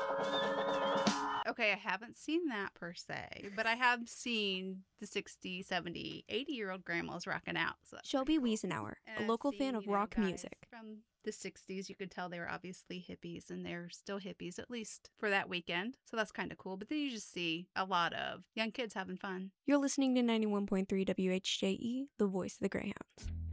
Okay, I haven't seen that per se, but I have seen the 60, 70, 80-year-old grandmas rocking out. So that's Shelby pretty cool. Wiesenauer, And a I've local seen, fan of rock guys music. from the 60s. You could tell they were obviously hippies, and they're still hippies, at least for that weekend. So that's kind of cool. But then you just see a lot of young kids having fun. You're listening to 91.3 WHJE, the voice of the Greyhounds.